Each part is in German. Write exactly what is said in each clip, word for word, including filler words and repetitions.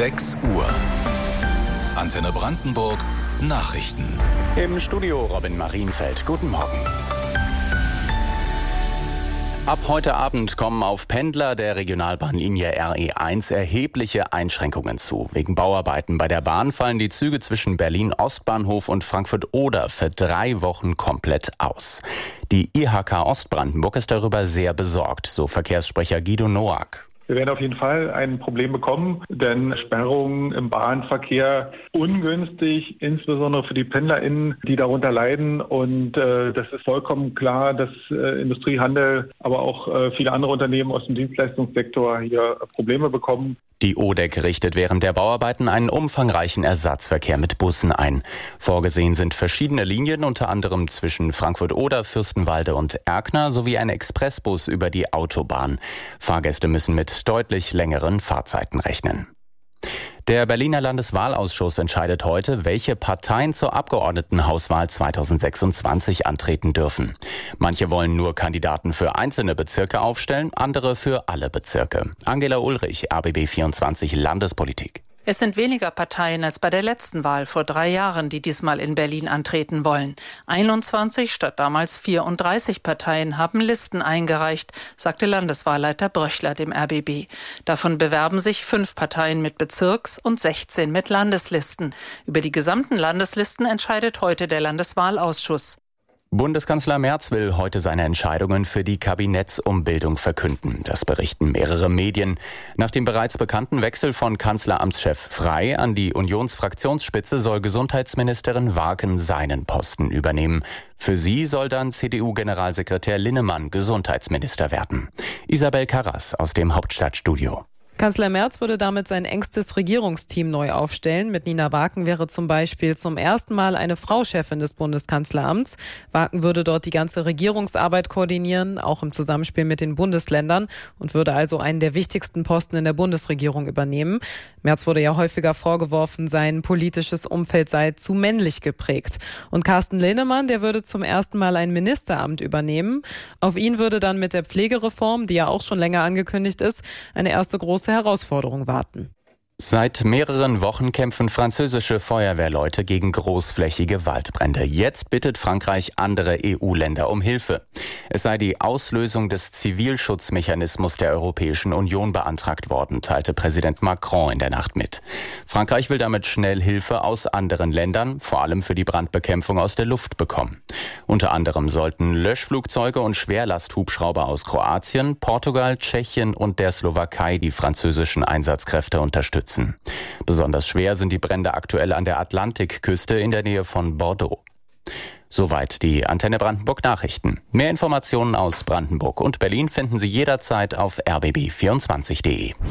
sechs Uhr. Antenne Brandenburg Nachrichten. Im Studio Robin Marienfeld. Guten Morgen. Ab heute Abend kommen auf Pendler der Regionalbahnlinie R E eins erhebliche Einschränkungen zu. Wegen Bauarbeiten bei der Bahn fallen die Züge zwischen Berlin-Ostbahnhof und Frankfurt-Oder für drei Wochen komplett aus. Die I H K Ostbrandenburg ist darüber sehr besorgt, so Verkehrssprecher Guido Noack. Wir werden auf jeden Fall ein Problem bekommen, denn Sperrungen im Bahnverkehr ungünstig, insbesondere für die PendlerInnen, die darunter leiden. Und äh, das ist vollkommen klar, dass äh, Industrie, Handel, aber auch äh, viele andere Unternehmen aus dem Dienstleistungssektor hier Probleme bekommen. Die O D E C richtet während der Bauarbeiten einen umfangreichen Ersatzverkehr mit Bussen ein. Vorgesehen sind verschiedene Linien, unter anderem zwischen Frankfurt-Oder, Fürstenwalde und Erkner sowie ein Expressbus über die Autobahn. Fahrgäste müssen mit deutlich längeren Fahrzeiten rechnen. Der Berliner Landeswahlausschuss entscheidet heute, welche Parteien zur Abgeordnetenhauswahl zweitausendsechsundzwanzig antreten dürfen. Manche wollen nur Kandidaten für einzelne Bezirke aufstellen, andere für alle Bezirke. Angela Ulrich, R B B vierundzwanzig Landespolitik. Es sind weniger Parteien als bei der letzten Wahl vor drei Jahren, die diesmal in Berlin antreten wollen. einundzwanzig statt damals vierunddreißig Parteien haben Listen eingereicht, sagte Landeswahlleiter Bröchler dem R B B. Davon bewerben sich fünf Parteien mit Bezirks- und sechzehn mit Landeslisten. Über die gesamten Landeslisten entscheidet heute der Landeswahlausschuss. Bundeskanzler Merz will heute seine Entscheidungen für die Kabinettsumbildung verkünden. Das berichten mehrere Medien. Nach dem bereits bekannten Wechsel von Kanzleramtschef Frey an die Unionsfraktionsspitze soll Gesundheitsministerin Warken seinen Posten übernehmen. Für sie soll dann C D U-Generalsekretär Linnemann Gesundheitsminister werden. Isabel Karras aus dem Hauptstadtstudio. Kanzler Merz würde damit sein engstes Regierungsteam neu aufstellen. Mit Nina Warken wäre zum Beispiel zum ersten Mal eine Frau Chefin des Bundeskanzleramts. Warken würde dort die ganze Regierungsarbeit koordinieren, auch im Zusammenspiel mit den Bundesländern, und würde also einen der wichtigsten Posten in der Bundesregierung übernehmen. Merz wurde ja häufiger vorgeworfen, sein politisches Umfeld sei zu männlich geprägt. Und Carsten Linnemann, der würde zum ersten Mal ein Ministeramt übernehmen. Auf ihn würde dann mit der Pflegereform, die ja auch schon länger angekündigt ist, eine erste große Herausforderung warten. Seit mehreren Wochen kämpfen französische Feuerwehrleute gegen großflächige Waldbrände. Jetzt bittet Frankreich andere E U-Länder um Hilfe. Es sei die Auslösung des Zivilschutzmechanismus der Europäischen Union beantragt worden, teilte Präsident Macron in der Nacht mit. Frankreich will damit schnell Hilfe aus anderen Ländern, vor allem für die Brandbekämpfung aus der Luft, bekommen. Unter anderem sollten Löschflugzeuge und Schwerlasthubschrauber aus Kroatien, Portugal, Tschechien und der Slowakei die französischen Einsatzkräfte unterstützen. Besonders schwer sind die Brände aktuell an der Atlantikküste in der Nähe von Bordeaux. Soweit die Antenne Brandenburg Nachrichten. Mehr Informationen aus Brandenburg und Berlin finden Sie jederzeit auf r b b vierundzwanzig punkt de.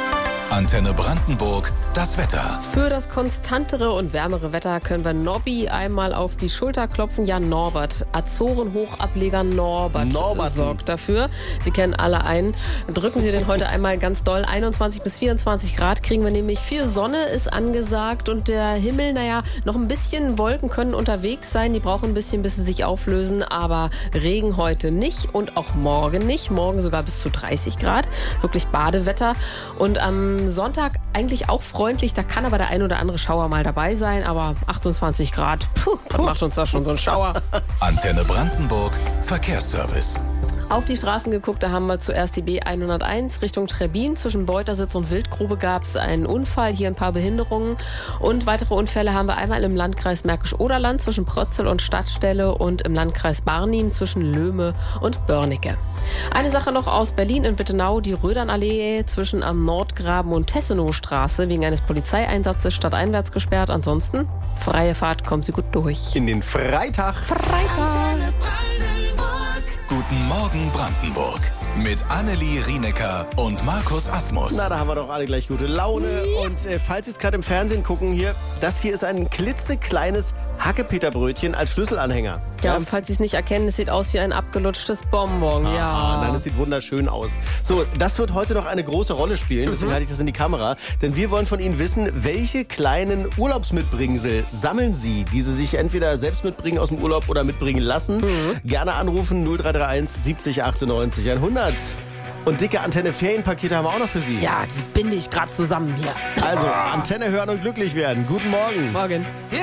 Antenne Brandenburg, das Wetter. Für das konstantere und wärmere Wetter können wir Nobby einmal auf die Schulter klopfen. Ja, Norbert, Azoren-Hochableger Norbert Norberten. sorgt dafür. Sie kennen alle einen. Drücken Sie den heute einmal ganz doll. einundzwanzig bis vierundzwanzig Grad kriegen wir nämlich. Viel Sonne ist angesagt und der Himmel, naja, noch ein bisschen Wolken können unterwegs sein. Die brauchen ein bisschen, bis sie sich auflösen. Aber Regen heute nicht und auch morgen nicht. Morgen sogar bis zu dreißig Grad. Wirklich Badewetter. Und am Sonntag eigentlich auch freundlich, da kann aber der ein oder andere Schauer mal dabei sein, aber achtundzwanzig Grad, puh, was macht uns da schon so ein Schauer? Antenne Brandenburg, Verkehrsservice. Auf die Straßen geguckt, da haben wir zuerst die B hunderteins Richtung Trebbin. Zwischen Beutersitz und Wildgrube gab es einen Unfall, hier ein paar Behinderungen. Und weitere Unfälle haben wir einmal im Landkreis Märkisch-Oderland zwischen Prötzel und Stadtstelle und im Landkreis Barnim zwischen Löhme und Börnecke. Eine Sache noch aus Berlin in Wittenau, die Rödernallee zwischen am Nordgraben und Tessenowstraße wegen eines Polizeieinsatzes stadteinwärts gesperrt. Ansonsten freie Fahrt, kommen Sie gut durch. In den Freitag. Freitag. Guten Morgen Brandenburg mit Annelie Rienecker und Markus Asmus. Na, da haben wir doch alle gleich gute Laune. Und äh, falls Sie es gerade im Fernsehen gucken hier, das hier ist ein klitzekleines Hackepeterbrötchen als Schlüsselanhänger. Ja, und falls Sie es nicht erkennen, es sieht aus wie ein abgelutschtes Bonbon. Ah, Ja. nein, es sieht wunderschön aus. So, das wird heute noch eine große Rolle spielen, deswegen Mhm. halte ich das in die Kamera. Denn wir wollen von Ihnen wissen, welche kleinen Urlaubsmitbringsel sammeln Sie, die Sie sich entweder selbst mitbringen aus dem Urlaub oder mitbringen lassen. Mhm. Gerne anrufen null drei drei eins siebzig achtundneunzig hundert. Und dicke Antenne-Ferienpakete haben wir auch noch für Sie. Ja, die binde ich gerade zusammen hier. Also, Antenne hören und glücklich werden. Guten Morgen. Morgen.